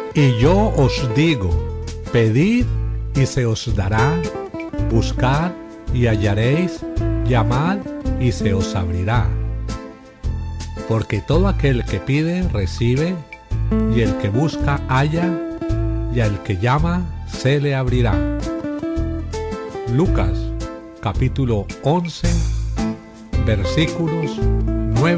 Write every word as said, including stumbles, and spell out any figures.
Y yo os digo, pedid y se os dará, buscad y hallaréis, llamad y se os abrirá. Porque todo aquel que pide, recibe, y el que busca, halla, y al que llama, se le abrirá. Lucas, capítulo once, versículos nueve